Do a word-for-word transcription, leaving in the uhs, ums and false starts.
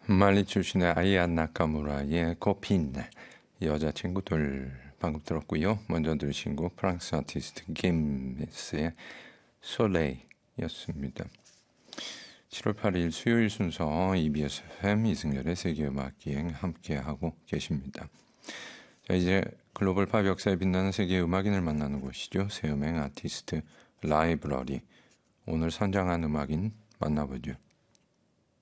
말리 출신의 아이야 나카무라의 코핀 여자친구들 방금 들었고요. 먼저 들으신 곡 프랑스 아티스트 김스의 솔레이였습니다. 칠월 팔일 수요일 순서 이비에스 에프엠 이승열의 세계음악기행 함께하고 계십니다. 자, 이제 글로벌 팝 역사에 빛나는 세계 음악인을 만나는 곳이죠. 새음행 아티스트 라이브러리. 오늘 선정한 음악인 만나보죠.